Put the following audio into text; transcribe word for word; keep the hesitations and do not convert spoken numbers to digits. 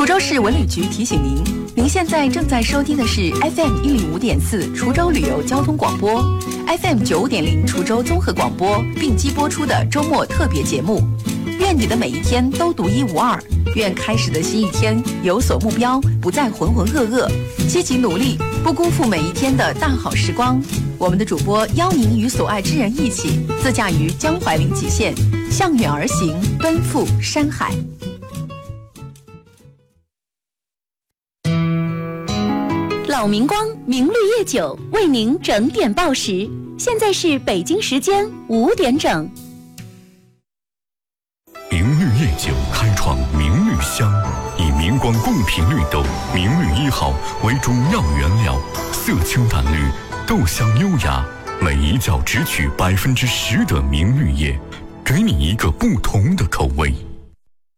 滁州市文旅局提醒您，您现在正在收听的是 F M 一零五点四滁州旅游交通广播 ，F M 九五点零滁州综合广播并机播出的周末特别节目。愿你的每一天都独一无二，愿开始的新一天有所目标，不再浑浑噩噩，积极努力，不辜负每一天的大好时光。我们的主播邀您与所爱之人一起，自驾于江淮临济县，向远而行，奔赴山海。老明光明绿叶酒为您整点报时，现在是北京时间五点整。 明绿叶酒开创明绿香，以明光贡品绿豆明绿一号为主要原料，色清淡绿，豆香优雅，每一窖只取百分之十的明绿叶，给你一个不同的口味。